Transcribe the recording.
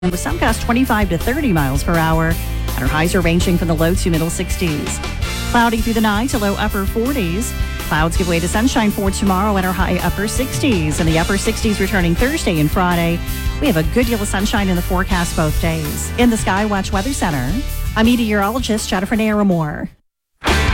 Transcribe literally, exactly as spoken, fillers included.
with some gusts twenty-five to thirty miles per hour, and our highs are ranging from the low to middle sixties. Cloudy through the night to low upper forties. Clouds give way to sunshine for tomorrow at our high upper sixties, and the upper sixties returning Thursday and Friday. We have a good deal of sunshine in the forecast both days. In the Skywatch Weather Center, I'm meteorologist Jennifer Naramore.